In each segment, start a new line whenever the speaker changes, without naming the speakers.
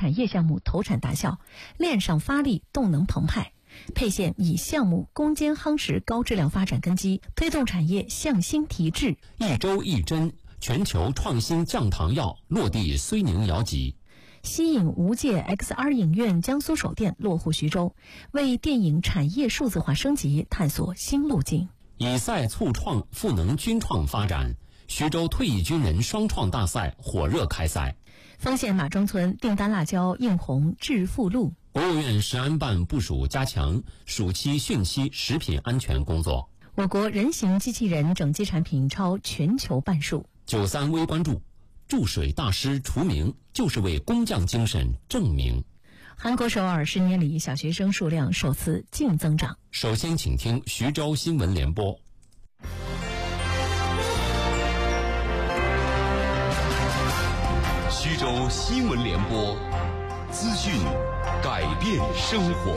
产业项目投产达效，链上发力，动能澎湃。沛县以项目攻坚夯实高质量发展根基，推动产业向新提质。
一周一针，全球创新降糖药落地睢宁姚集。
西影无界 XR 影院江苏首店落户徐州，为电影产业数字化升级探索新路径。
以赛促创赋能军创发展，徐州退役军人双创大赛火热开赛。
丰县马庄村订单辣椒映红致富路。
国务院食安办部署加强暑期汛期食品安全工作。
我国人形机器人整机产品超全球半数。
93微关注，注水大师除名就是为工匠精神证明。
韩国首尔10年里小学生数量首次净增长。
首先请听徐州新闻联播。
徐州新闻联播，资讯改变生活。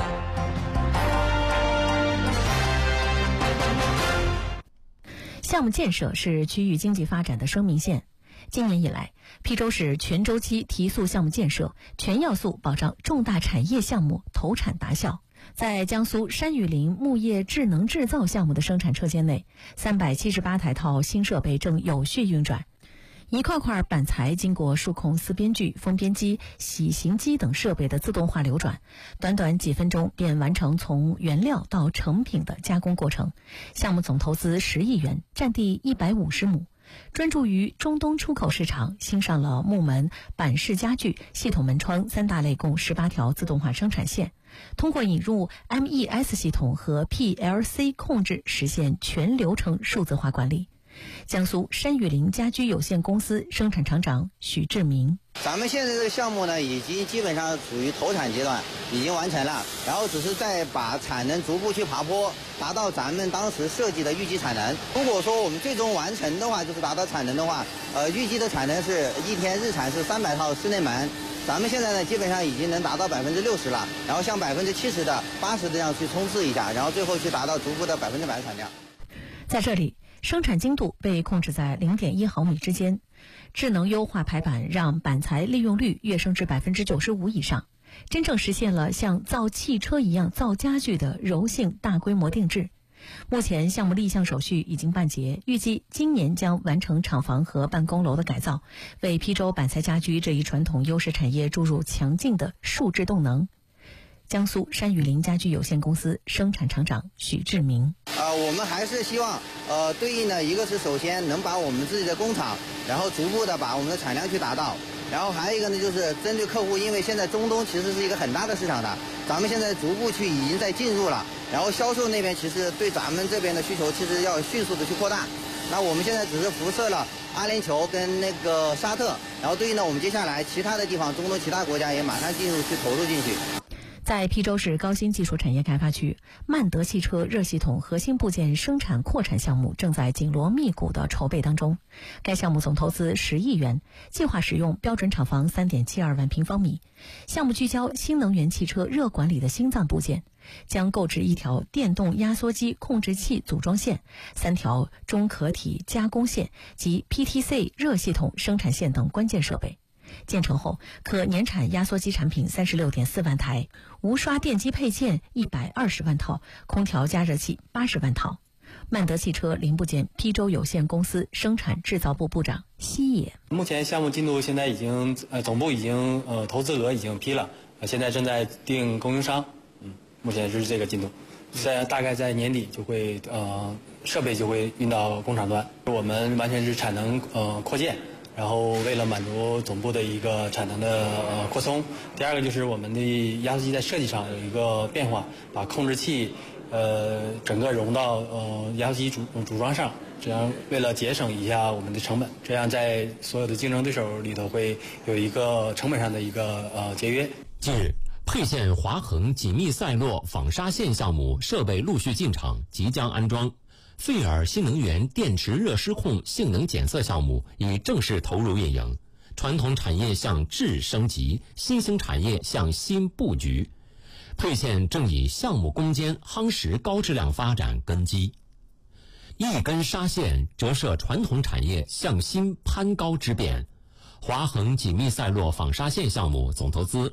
项目建设是区域经济发展的生命线。今年以来，邳州市全周期提速项目建设，全要素保障重大产业项目投产达效。在江苏山雨林木业智能制造项目的生产车间内，378台套新设备正有序运转。一块块板材经过数控丝编具、封边机、洗型机等设备的自动化流转，短短几分钟便完成从原料到成品的加工过程。项目总投资10亿元，占地150亩，专注于中东出口市场，新上了木门、板式家具、系统门窗3大类共18条自动化生产线，通过引入 MES 系统和 PLC 控制，实现全流程数字化管理。江苏山雨林家居有限公司生产厂长许志明：
咱们现在这个项目呢，已经基本上处于投产阶段，已经完成了，然后只是在把产能逐步去爬坡，达到咱们当时设计的预计产能。如果说我们最终完成的话，就是达到产能的话，预计的产能是一天日产是300套室内门。咱们现在呢，基本上已经能达到60%了，然后向70%的、80%的这样去冲刺一下，然后最后去达到逐步的100%的产量。
在这里，生产精度被控制在0.1毫米之间，智能优化排版让板材利用率跃升至95%以上，真正实现了像造汽车一样造家具的柔性大规模定制。目前项目立项手续已经办结，预计今年将完成厂房和办公楼的改造，为邳州板材家居这一传统优势产业注入强劲的数字动能。江苏山雨林家居有限公司生产厂长许志明：
我们还是希望对应的一个是首先能把我们自己的工厂，然后逐步的把我们的产量去达到，然后还有一个呢就是针对客户，因为现在中东其实是一个很大的市场的，咱们现在逐步去已经在进入了，然后销售那边其实对咱们这边的需求其实要迅速的去扩大。那我们现在只是辐射了阿联酋跟那个沙特，然后对应的我们接下来其他的地方，中东其他国家也马上进入去投入进去。
在邳州市高新技术产业开发区，曼德汽车热系统核心部件生产扩产项目正在紧锣密鼓的筹备当中。该项目总投资10亿元，计划使用标准厂房3.72万平方米。项目聚焦新能源汽车热管理的心脏部件，将购置1条电动压缩机控制器组装线、3条中壳体加工线及 PTC 热系统生产线等关键设备。建成后，可年产压缩机产品36.4万台，无刷电机配件120万套，空调加热器80万套。曼德汽车零部件邳州有限公司生产制造部部长西野：
目前项目进度现在已经总部已经投资额已经批了，现在正在定供应商，目前是这个进度，大概在年底就会设备就会运到工厂端，我们完全是产能扩建。然后为了满足总部的一个产能的扩充，第二个就是我们的压缩机在设计上有一个变化，把控制器整个融到压缩机组装上，这样为了节省一下我们的成本，这样在所有的竞争对手里头会有一个成本上的一个节约。
近日，沛县华恒紧密赛洛纺纱线项目设备陆续进场，即将安装。费尔新能源电池热失控性能检测项目已正式投入运营，传统产业向质升级，新兴产业向新布局。沛县正以项目攻坚夯实高质量发展根基，一根纱线折射传统产业向新攀高之变。华恒紧密赛洛纺纱线项目总投资